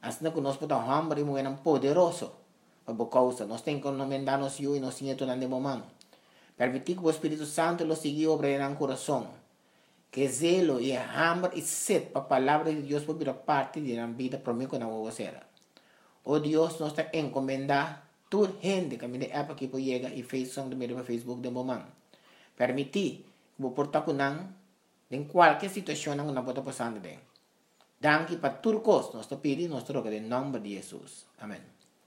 Así que nos podemos hambre muy poderoso. Por causa, nós temos que encomendar-nos e nós temos que momento. Permitir que o Espírito Santo lo siga obrando no coração. Que zelo e hambre e sede para a palavra de Deus para parte da vida para mim que não vou fazer. O Deus nos está encomendar toda gente que me app aqui para chegar e fez som do meu Facebook de momento. Permitir que eu portar com não em qualquer situação não não pode passar de. Danke para tudo costo nós está pedindo nós troca em nome de Jesus. Amém.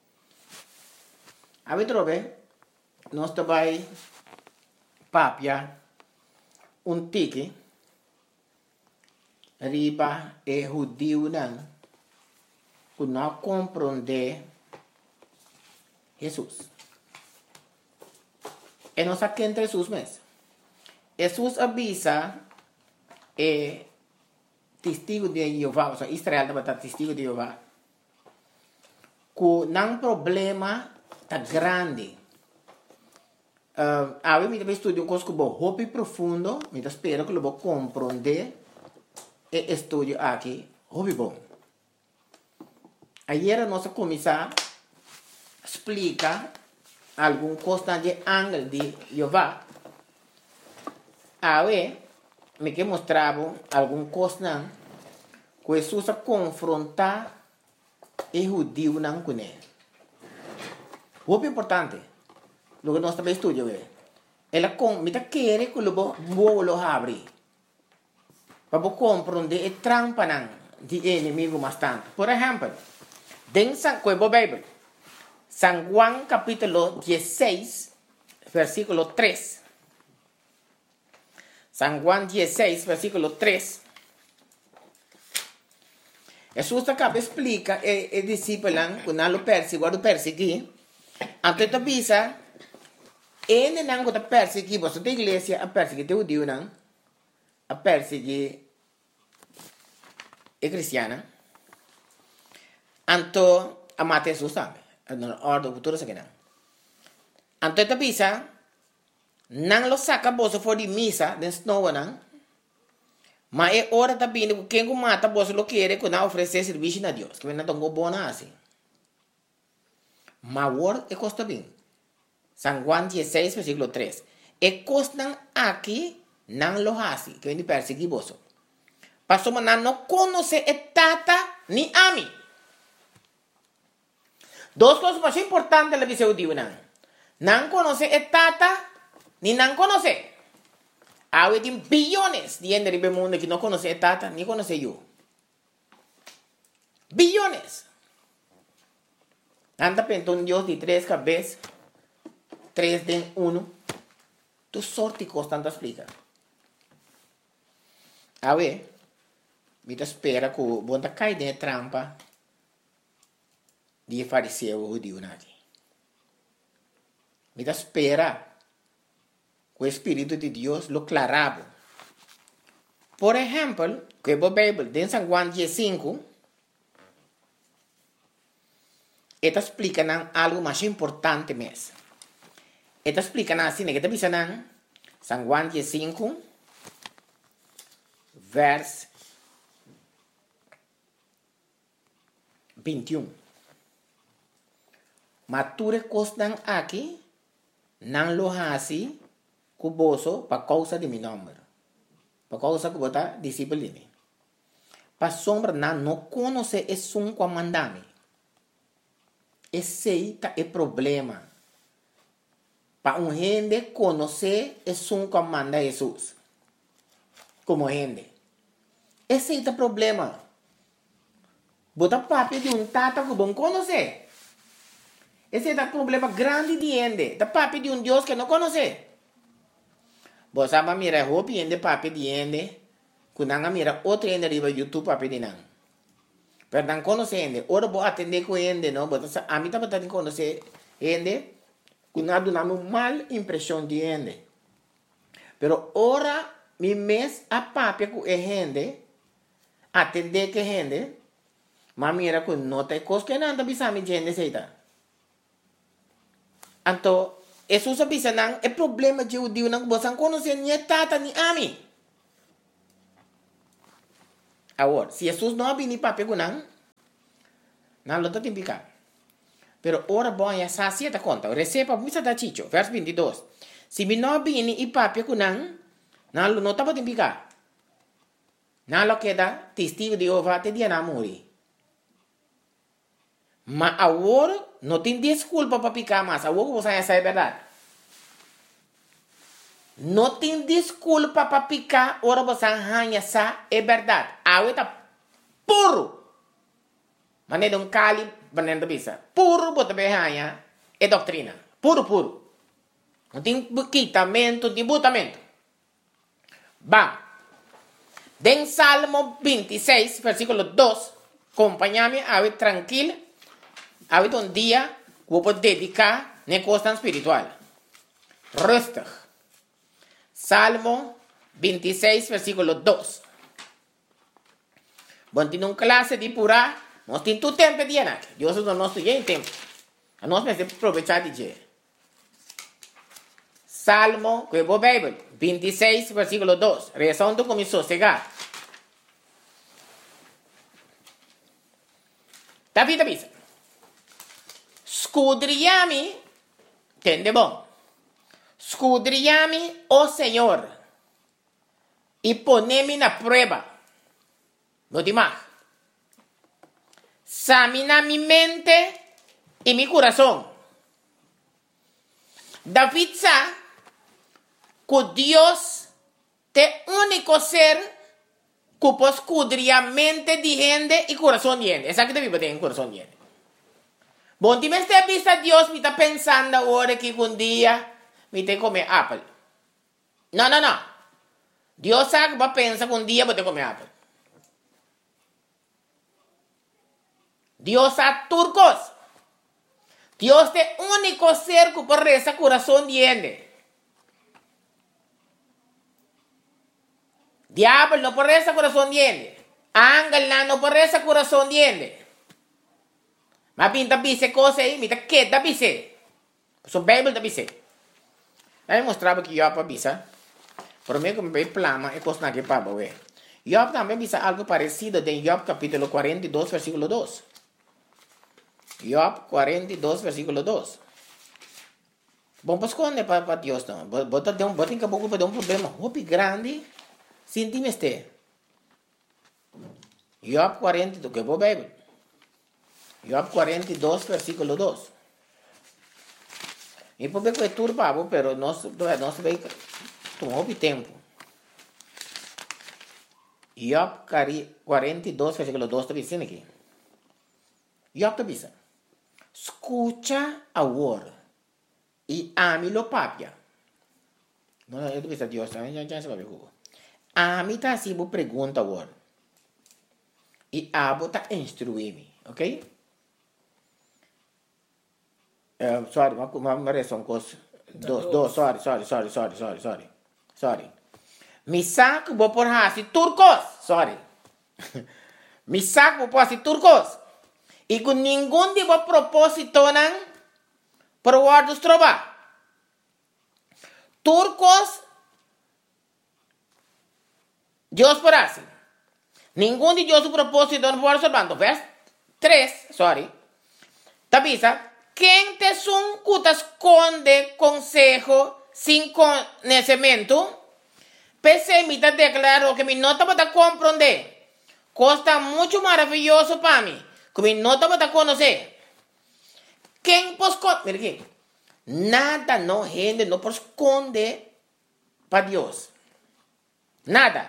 A ver trobe nós vai papia tique riba e judeu não que não compreende Jesus. E nós aqui entre Jesus mesmo. Jesus avisa testigo de Jeová, ou seja, Israel estava testigo de Jeová, que não problema tá grande. A mim me estudo um coisa que vou hopi profundo, me espero que eu vou compreender e estudo aqui, hopi bom. Ayer nós começar explica algum coisa de ángel de Jeová. Aí me que mostrava algum coisa que Jesus confrontar e judeu não com ele. Muito importante. Lo que nós também estudamos é, ela me quer que eu vou abrir para compreender a trampa de inimigo bastante. Por exemplo, dentro da Bíblia, San Juan capítulo 16, versículo 3. San Juan 16, versículo 3. Jesus acaba explica e discípulo quando lo persegui. Antes de avisa, ele não está perseguir você da igreja a perseguir o Deus não, a perseguir a cristiana. Anto a mate Jesus também, na ordem futura se que não. Antes de avisa, não lo saca você for de missa, den snow não. Mas é hora também que quem mata você lo quer que não oferecer serviço a Deus, que não tão bom assim. Mas agora é costa bem. San Juan 16, versículo 3. E costan aqui não lo hace, que vem de perseguir você. Pastor, mas não conhece a tata ni a mim. Duas coisas mais importantes na visão de Deus. Não conhece a tata ni não conhece. Há bilhões de gente no mundo que não conhece a tata ni conhece eu. Bilhões. Anda pensando Deus de 3 cabeças, 3 de 1. Tu sorte constante explica. A ver, me espera que o bom cai de trampa de fariseu ou judeu aqui. Me espera que o Espírito de Deus lo clarava. Por exemplo, que a Bíblia, em San Juan 15, esta explica algo mais importante mesmo. Esta explica assim, que está dizendo San Juan 15, vers 21. Mature costan aqui, não lo hace cuboso para causa de mi nombre. Para causa que bota discípulo de mim. Para sombra não conhece é um comandame. Esse é o problema. Para gente conhecer é um comanda Jesus. Como gente. Esse é o problema. Bota papo de tata que bom conhecer. Esse é o problema grande de gente. Da papo de Deus que não conhece. Você sabe mira roupa de papo de gente. Que não mira outro gente riba YouTube papo de não. Pero não conhece gente. Ora vou atender com gente, não. A mim também tem que conhecer gente. Que não dá uma mal impressão de gente. Pero ora mi mes a papo com gente. Atender que gente. Mas mira que não tem coisa que não anda bisando de gente seita. Então, Jesus avisa não é problema de judeu não você não conhece nem tata nem a mim. Agora, se Jesus não abrir papo com não, Não lo tem picar. Pero ora bom ya sa sieta conta. Recepa muita da chicho. Verso 22. Se mi no bini e papia kunang, não lo nota tem picar. Não lo queda testigo de Jeová te dia na muri. Mas agora não tem desculpa para picar mais. Agora você já sabe a verdade. Não tem desculpa para picar. Ora você arranha essa é verdade. Agora está puro. Mas não é um cali, mas não é bisa. Puro bota bem arranha é doutrina. Puro, puro. Não tem quitamento, não tem botamento. Bam. Den Salmo 26, versículo 2. Acompanha-me, ave tranquilo. Ave um dia, vou poder dedicar na costa espiritual. Rustig. Salmo 26, versículo 2. Bom, tem uma classe de pura, nós temos todo tempo de ir. Deus não nos tem tempo. Nós precisamos aproveitar de ir. Salmo, que é a Bíblia, 26, versículo 2. Rezando com sossegar. David avisa. Escudriami, entende bom? Escudriami, oh Senhor, e ponemi na prova. No demais. Examina mi mente e mi coração. David sabe que Deus é o único ser que pode escudriar a mente de gente e coração de gente. Essa que deve ter em coração de gente. Bom, se você vista Deus, me está pensando agora que um dia me tem que comer apple. Não, não, não. Deus sabe que pensa que um dia vou ter que comer apple. Deus sabe turcos. Deus é o único ser que pode rezar coração de gente. Diablo não pode rezar coração de gente. Ángel não pode rezar coração de gente. Mas pinta bise coisa aí, me tá queda bise. So Bible da bise. Aí mostrava que Job bisa. Por mim como bem plama é coisa que para ver. Job também bisa algo parecido em Job capítulo 42 versículo 2. Job 42 versículo 2. Bom, pues esconde para Deus não. Bota em caboclo para dar um problema muito grande. Sintime este. Job 42, que é a Bíblia. Job 42, versículo 2. E por que é turbado, pero nós vai tomar tempo. Job 42, versículo 2 está dizendo aqui. Job está dizendo. Escucha agora e ame-lo papia. Não, eu estou dizendo Deus, já se vai ver. Ame está assim, vou perguntar agora. E abo está instruir-me, ok? Sorry, uma reação coisa. Sorry. Misak vou por hasi turcos. Sorry. Misak vou por hasi turcos. E com nenhum de vos propósito não por guardos trova. Turcos Deus por hasi. Nenhum de Deus propósito não por observando. Verso 3, sorry. Tabisa. Quem te que esconde consejo sin conhecimento, me declarou que me nota para compreender. Costa muito maravilhoso para mim, que me nota para conhecer. Quem pode esconder? Mira aqui. Nada não gente não pode esconder para Deus. Nada.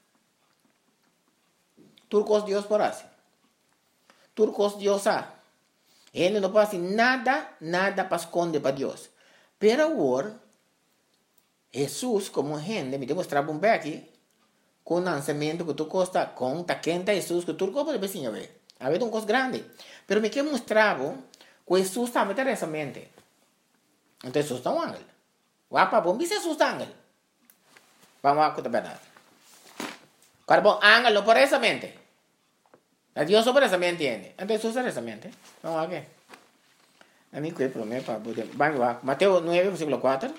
Turcos Deus por assim. Turcos Deus sabe. Ele não pode fazer nada para esconder para Deus. Pero agora, Jesus, como gente, me demonstrava um aqui, com o lançamento que tu costa, com a quenta Jesus, que tu pode ver, a ver. Havia uma coisa grande. Pero me que mostrava que Jesus também tem essa mente. Então Jesus é um ángel. Wapa, bom, Jesus é um ángel. Vamos a contar a verdade. Agora, bom, ángel não por essa mente. Dios sobre esa mente entiende. Entonces usa esa mente. No, ¿a qué? A mí que promete para poder. Va. Mateo 9, versículo 4.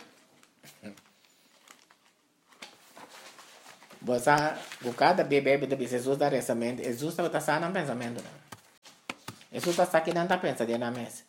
Você buscar da Bíblia de Jesus dar essa mente. Jesus está sanando o pensamento. Jesus está aqui não pensa de na mesa.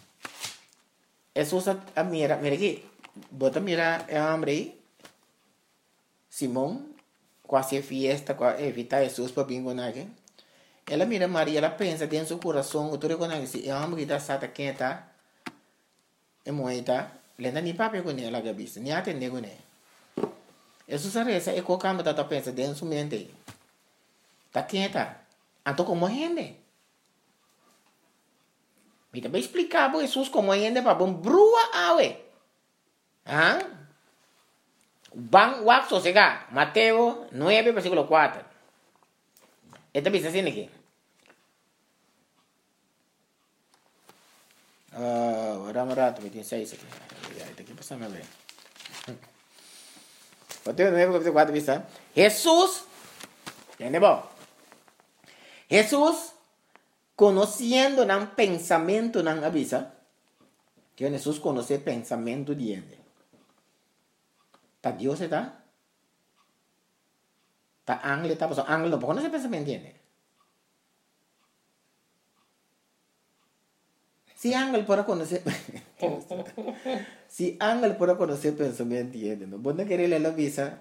Jesus mira aqui. Bota mira é homem aí. Simão, quase fiesta, evita Jesus para vir com aqui. Ela mira Maria, ela pensa dentro do seu coração, tu reconhece, é homem que está quem está, é moeda, lenda nem papo com ela, gabista, nem atende com ela. Jesus reza, é qual cama tá pensa dentro do seu mente. Tá quem está? Então como rende? Me também explicar para Jesus como rende para bom brua awe. Ah? Bang wak sosega, Mateo 9, versículo 4. Esta bisa assim aqui. Vamos rato, me tem 6 aqui. Esta aqui passa a ver. Mateo 9, versículo 4, vista. Jesus, entende bom? Jesus, conhecendo o pensamento na avisa, que Jesus conhece o pensamento de ele. Tá Deus está? Tá ángel está? Pues ángel no conoce el pensamiento de él. Si ángel puede conocer, si ángel puede conocer el pensamiento de él, no puede querer la visa,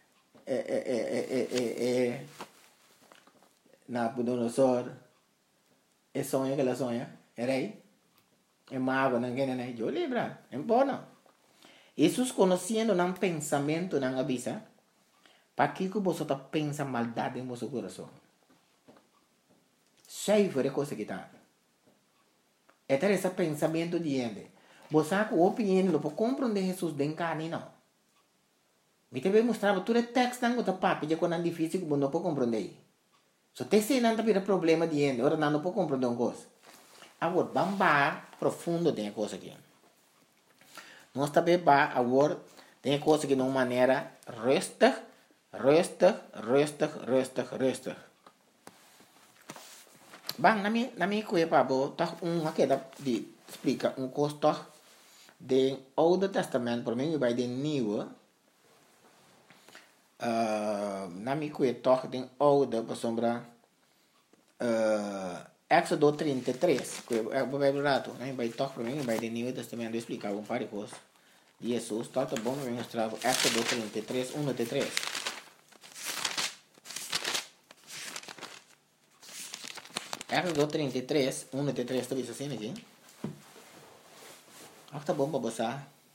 Nabucodonosor, el sueño que la sueña, el rey, el mago, no quiere nada, yo libra, es bueno. Jesus conhecendo o pensamento na avisa, para que você está pensando maldade em seu coração. Cheio de coisa que está. É ter esse pensamento de ele. Você com a opinião não pode compreender Jesus bem carne, não. Me também mostrava todo o texto não está papo, já quando é difícil que você não pode compreender. Se você tem não tem problema de ele, ora não pode compreender uma coisa. Agora, vamos profundo de coisa aqui. Nós também agora tem coisa que de uma maneira resta. Bang, na minha coisa para botar aqui de explica coisa do Oude Testamento para mim vai de Nieuwe. Na minha coisa toch de Oude para sombra Éxodo 33, vai rato, né? Vai tocar para mim, vai de Novo Testamento explicar um par de coisas de Jesus, tá bom, eu mostrar Éxodo 33, 1 até 3. Éxodo 33, 1 até 3, tá vendo assim aqui? Tá bom para você.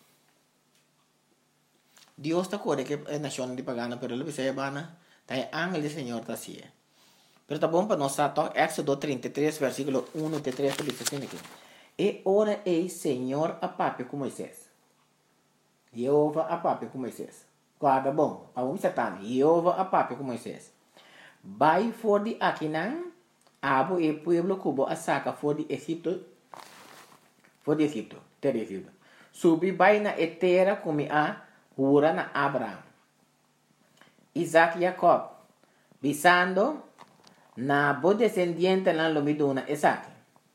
Deus está corre que é nação de pagana, pero ele vai bana, tá ángel do Senhor tá assim. Pero tá bom para nós, Éxodo 33, versículo 1 até 3, diz assim aqui. E ora ei Senhor a papo com Moisés. Jeová a papo com Moisés. Guarda bom, para o Satan, Jeová a papo com Moisés. Vai for de Aquinan, abo e pueblo cubo a saca for de Egipto, terra Egipto. Subi vai na etera como a hura na Abraham. Isaac e Jacob, visando na bo descendiente na lo mi dona Isaac.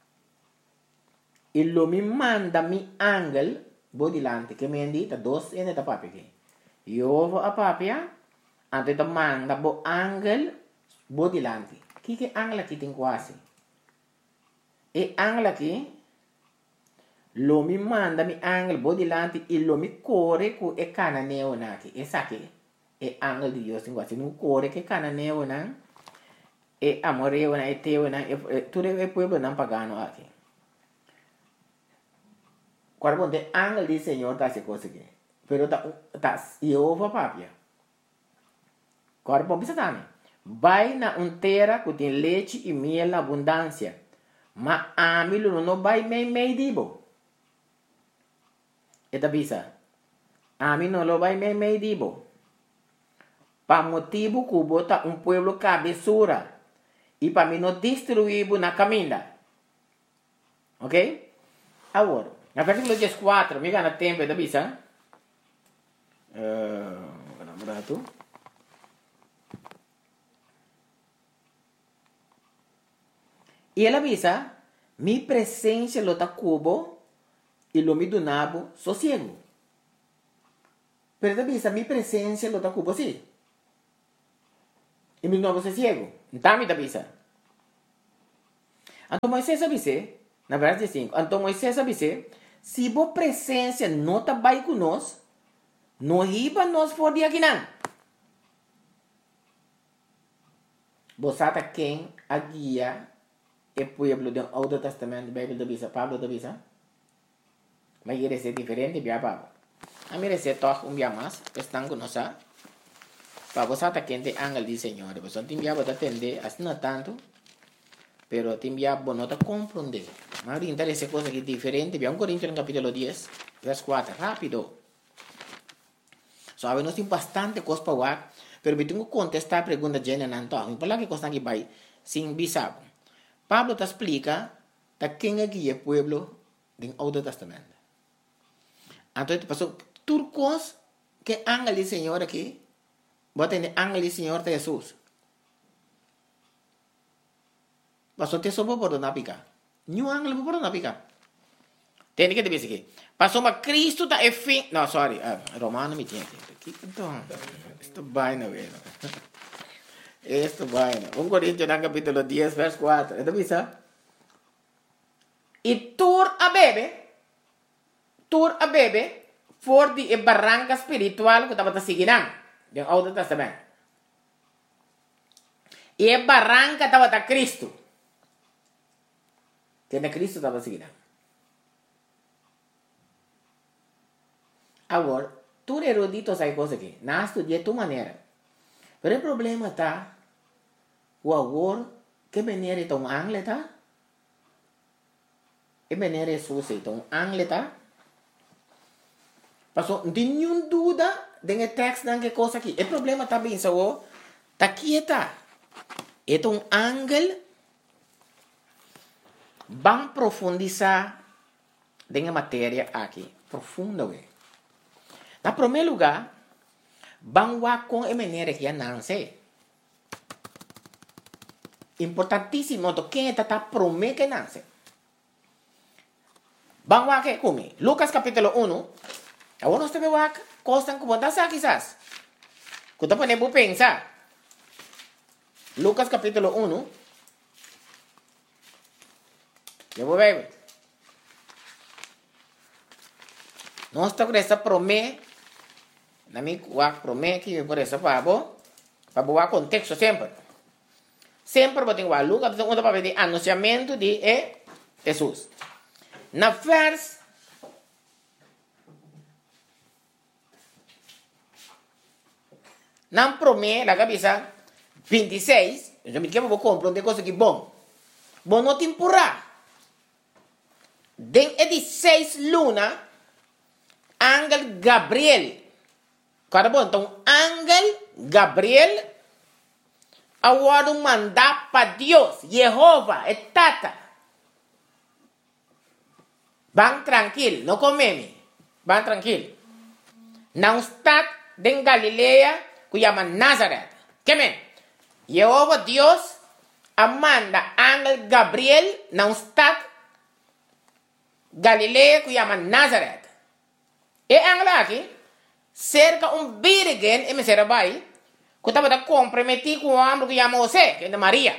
E lo mi manda mi angel bo dilante che mi indita dos ene da papi che. Io a papia ante da manda bo angel bo dilante. Chi che angela chi tin quasi. E angela chi lo mi manda mi angel bo dilante e lo mi core cu e cananeo naki. E sa che e angel di Dio sin quasi nu core che cananeo nan e amoreo na eteo na tudo é pueblo não pagano aqui. Quando de angel do Senhor tá se coisa aqui, pero tá Jeová papia. Quando bom bisa também. Vai na terra que tem leite e mel na abundância, mas amilo não vai meio dibo. Eta bisa. Amilo não vai meio dibo. Pa motivo que bota pueblo cabeçura. E para mim não destruir na caminha. Ok? Agora, no versículo 14, me gana tempo da bisa. Rato. E ela avisa, mi presença lo ta cubo e lo mi donabo sossego. Pero ela avisa, mi presença lo ta cubo sim. E mi donabo sossego. Então me avisa. Então Moisés sabe ser, na verdade 5, então Moisés sabe ser, se a presença não está bem conosco, não riba nós for de aqui não. Você está quem a guia o pueblo do Antigo Testamento, Bíblia da Bisa, Pablo da Bisa? Mas ele é diferente, via Pablo. A minha receita é um dia mais, estão conosco. Para você está quem tem ángel de Senhor, você tem via para atender, assim não tanto, pero tem via para não compreender. Mas interessa coisa que é diferente, via 1 Coríntios capítulo 10, verso 4, rápido. Sabe, nós temos bastante coisa para falar, pero eu tenho que contestar a pergunta de Jenna Nanto. Por lá que coisa aqui vai, sem bisabo. Pablo te explica de quem é que é o pueblo do Antigo Testamento. Então, passou turcos que ángel do Senhor aqui, bota em ángel do Senhor de Jesus. Passou te sopa por não picar. Nenhum ángel por não picar. Tem que te dizer aqui. Passou mas Cristo está é fim. Não, sorry. Romano me tinha aqui. Então, isto vai na vez. Isto vai na. 1 Coríntios capítulo 10, verso 4. Então, bisa? E tur a bebe, for de barranca espiritual que estava seguindo do Antigo Testamento. E a barranca estava da Cristo. Que Cristo estava seguindo. Agora, tu erudito sai coisa aqui. Não estudia tua maneira. Mas o problema está, o agora, que maneira é um angle, tá? Que maneira é sua, então, angle, tá? Passou, não tem nenhuma dúvida de texto de coisa aqui. O problema está bem, só, tá aqui, tá? É um angle, vamos profundizar na matéria aqui. Profunda, ué. Na primeiro lugar, vamos com a maneira que não sei. Importantíssimo, quem está prometendo que não sei. Vamos aqui comigo. Lucas capítulo 1. Agora nós temos que coisas que podem ser quizás. Que você pode pensar. Lucas capítulo 1. Eu vou ver. Nós estamos com essa promessa. Na minha promessa que por essa para boa contexto sempre. Sempre vou ter que Lucas para ver o anunciamento de Jesus. Na verso na promessa da cabeça 26, eu me quero vou compreender coisa que bom. Bom não temporar. Den 16 luna, ángel Gabriel. Cara bom, então ángel Gabriel agora mandar para Deus, Jeová, é tata. Vão tranquilo, não comeme. Vão tranquilo. Não está em Galileia, que chama Nazaré. Que men? Jeová Deus manda ángel Gabriel, não está Galileia, que chama Nazaré. E ángel aqui, cerca virgem, e me será vai, que estava comprometido com o homem que chama José, que é de Maria.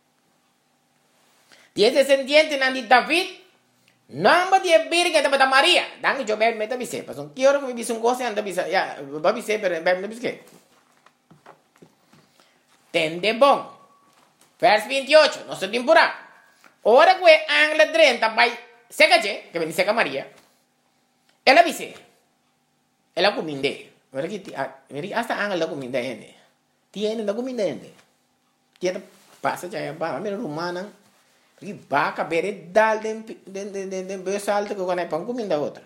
E esse descendente de David, não vai ter virgem que estava da Maria. Danke, eu bebo meta bise. Mas que hora que me bise coisa anda bise, ya, vai bise, pero bebe bise. Tende bom. Verso 28, nossa temporada. Ora que o ángel 30 vai seca que vem seca Maria. Ela bise. Ela cominde. Ora que hasta ángel da cominde ende. Tiene da cominde ende. Tiene passa já ba, a romana. Porque vaca bere dal den besalto que quando é pão comida outra.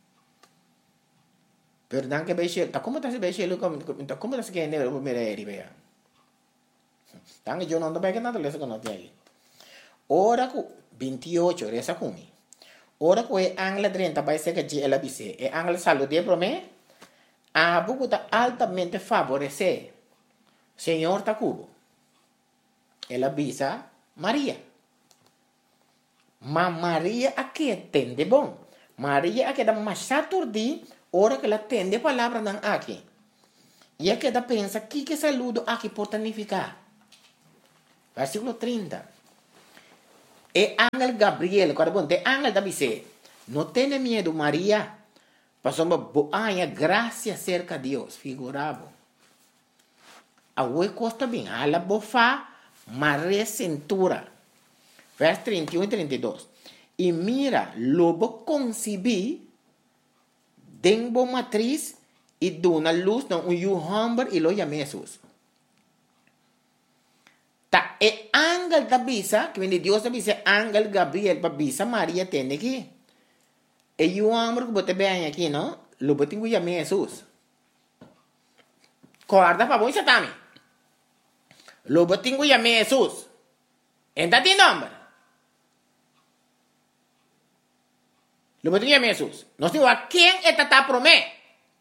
Perdão que beixe, tá como tá se beixe como tá se querendo o mereri bea. Tanto eu não tô bem nada lesa que não tem aí. Ora que 28 resa comi. Ora que o ángel 30 vai ser que ela bise. E ángel salude para mim. A buco tá altamente favorecer. Senhor tá cubo. Ela bisa Maria. Mas Maria aqui entende bom. Maria aqui dá mais saturdi, ora que ela entende a palavra não aqui. E aqui ela pensa que saludo aqui pode significar. Versículo 30. E ángel Gabriel, cuando ponte ángel da dice, no tiene miedo María, pasamos boaya gracia cerca de Dios, figurado. A hue costa bien, a la bofa, María cintura. Vers 31 y 32. Y mira, lobo concebí, denbo matriz, y de una luz, no, un hombre, y lo llamé Jesús. Ta e ángel da bisa, que viene Dios da bisa, ángel Gabriel, pa bisa María tiene aquí. E un hombre que bote vean aquí, ¿no? Lo bote en llamé Jesús. Guarda pa voi satami. Lo bote en llamé Jesús. Entra ti nombre. Lo bote en llamé Jesús. No sé a quién está promé.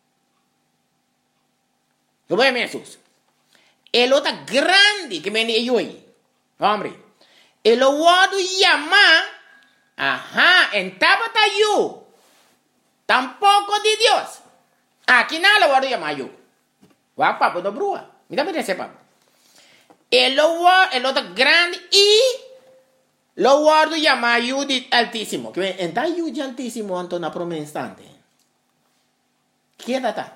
Lo voy a llamar Jesús. El otro grande que viene yo ahí. Hombre. El otro llama. Ajá. En tabata yo. Tampoco de Dios. Aquí nada lo voy a llamar yo. Va papo no brua. Mira ese papo. El otro grande y lo guardo llama yo de altísimo. Que en tal yo de altísimo Antona por un instante. Quédate.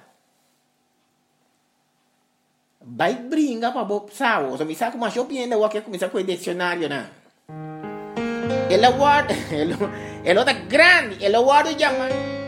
Vai brinca para o sao, so mi sa como eu piende o que começa com o dicionário né. Ele guarda, ele outro grande, ele guarda chama